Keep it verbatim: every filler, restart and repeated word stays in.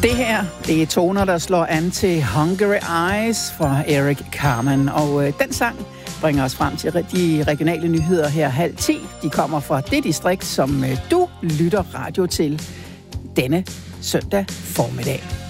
Det her, det er toner, der slår an til Hungry Eyes fra Eric Carmen. Og øh, den sang bringer os frem til de regionale nyheder her halv ti. De kommer fra det distrikt, som øh, du lytter radio til denne søndag formiddag.